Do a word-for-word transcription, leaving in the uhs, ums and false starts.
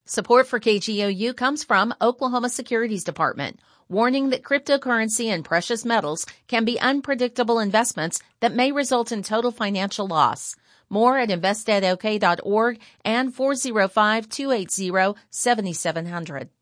Support for K G O U comes from Oklahoma Securities Department, warning that cryptocurrency and precious metals can be unpredictable investments that may result in total financial loss. More at invest ed o k dot org and four oh five, two eight zero, seven seven zero zero.